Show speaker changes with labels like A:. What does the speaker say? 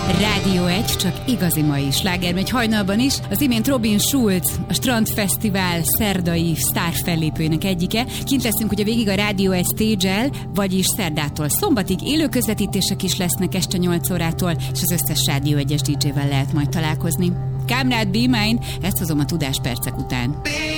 A: Rádió 1, csak igazi mai sláger megy hajnalban is. Az imént Robin Schulz, a Strandfesztivál szerdai sztárfellépőinek egyike. Kint leszünk ugye végig a Rádió 1 stage-el, vagyis szerdától szombatig élő közvetítések is lesznek este 8 órától, és az összes Rádió 1-es DJ-vel lehet majd találkozni. Kamrád Be Mine, ezt hozom a tudáspercek után.